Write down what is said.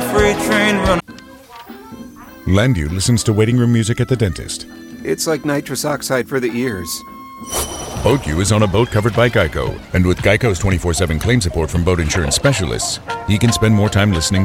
freight train running. Landu listens to waiting room music at the dentist. It's like nitrous oxide for the ears. Boatju is on a boat covered by Geico, and with Geico's 24/7 claim support from boat insurance specialists, he can spend more time listening